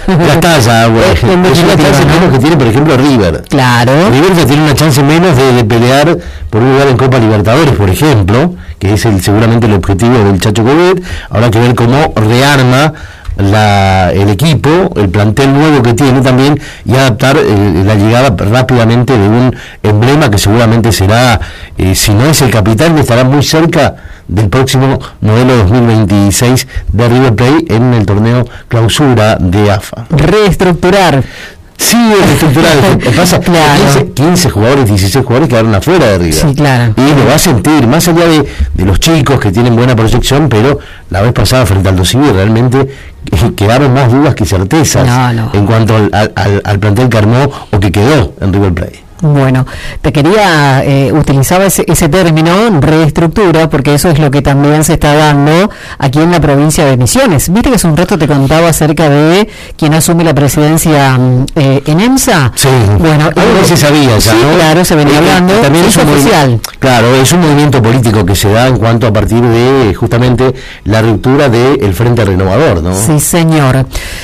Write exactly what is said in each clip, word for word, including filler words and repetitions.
Ya está, ya, güey. Es una chance menos que tiene, por ejemplo, River. Claro. River ya tiene una chance menos de, de pelear por un lugar en Copa Libertadores, por ejemplo, que es el seguramente el objetivo del Chacho Coudet. Ahora hay que ver cómo rearma La, el equipo, el plantel nuevo que tiene también, y adaptar eh, la llegada rápidamente de un emblema que seguramente será, eh, si no es el capitán, estará muy cerca del próximo modelo dos mil veintiséis de River Plate en el torneo clausura de A F A. Reestructurar. Sí, reestructurar. Pasa, claro. quince, quince jugadores, dieciséis jugadores quedaron afuera de River. Sí, claro. Y lo va a sentir, más allá de, de los chicos que tienen buena proyección, pero la vez pasada frente al Civil realmente eh, quedaron más dudas que certezas no, no. en cuanto al, al, al plantel que armó o que quedó en River Plate. Bueno, te quería, eh, utilizaba ese, ese término, reestructura, porque eso es lo que también se está dando aquí en la provincia de Misiones. Viste que hace un rato te contaba acerca de quien asume la presidencia eh, en EMSA. Sí, bueno, algo que se sabía ya, sí, ¿no? Claro, se venía hablando, también es, es un oficial. Claro, es un movimiento político que se da en cuanto a partir de justamente la ruptura del Frente Renovador, ¿no? Sí, señor.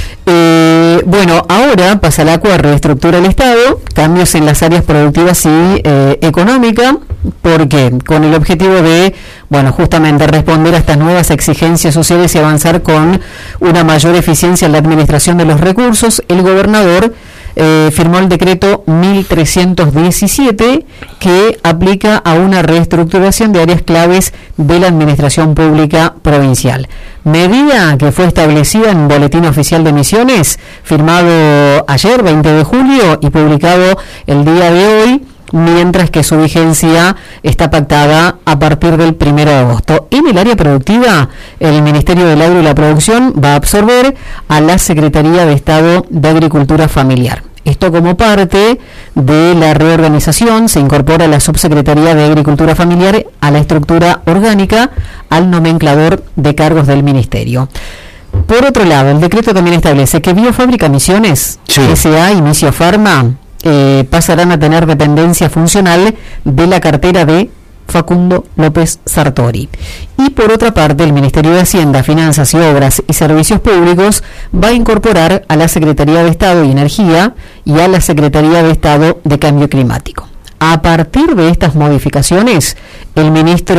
Eh, bueno, ahora pasa el agua, reestructura el Estado, cambios en las áreas productivas y eh, económica, porque con el objetivo de, bueno, justamente responder a estas nuevas exigencias sociales y avanzar con una mayor eficiencia en la administración de los recursos, el gobernador Eh, firmó el decreto mil trescientos diecisiete que aplica a una reestructuración de áreas claves de la administración pública provincial. Medida que fue establecida en Boletín Oficial de Misiones, firmado ayer, veinte de julio, y publicado el día de hoy, mientras que su vigencia está pactada a partir del primero de agosto. En el área productiva, el Ministerio del Agro y la Producción va a absorber a la Secretaría de Estado de Agricultura Familiar. Esto como parte de la reorganización, se incorpora la Subsecretaría de Agricultura Familiar a la estructura orgánica, al nomenclador de cargos del Ministerio. Por otro lado, el decreto también establece que Biofábrica Misiones, sí. S A y Inicio Pharma, Eh, pasarán a tener dependencia funcional de la cartera de Facundo López Sartori. Y por otra parte, el Ministerio de Hacienda, Finanzas y Obras y Servicios Públicos va a incorporar a la Secretaría de Estado y Energía y a la Secretaría de Estado de Cambio Climático. A partir de estas modificaciones, el ministro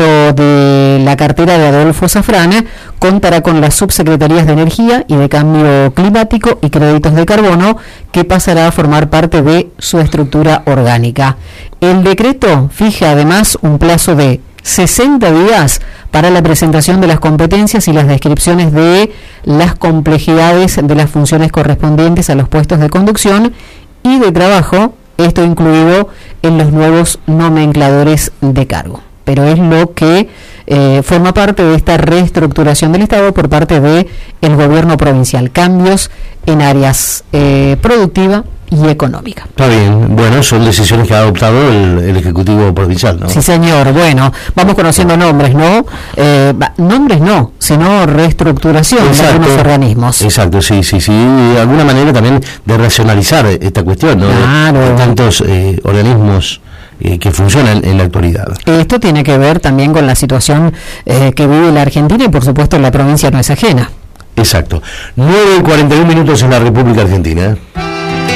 de la cartera de Adolfo Safrana contará con las subsecretarías de Energía y de Cambio Climático y Créditos de Carbono, que pasará a formar parte de su estructura orgánica. El decreto fija además un plazo de sesenta días para la presentación de las competencias y las descripciones de las complejidades de las funciones correspondientes a los puestos de conducción y de trabajo, esto incluido en los nuevos nomencladores de cargo. Pero es lo que eh, forma parte de esta reestructuración del Estado por parte de el gobierno provincial. Cambios en áreas eh, productiva y económica. Está bien, bueno, son decisiones que ha adoptado el, el Ejecutivo Provincial, ¿no? Sí, señor. Bueno, vamos conociendo nombres, ¿no? Eh, nombres no, sino reestructuración Exacto. de algunos organismos. Exacto, sí, sí, sí. De alguna manera también de racionalizar esta cuestión, ¿no? Claro. De, de tantos eh, organismos eh, que funcionan en la actualidad. Esto tiene que ver también con la situación eh, que vive la Argentina y, por supuesto, la provincia no es ajena. Exacto. nueve y cuarenta y un minutos en la República Argentina.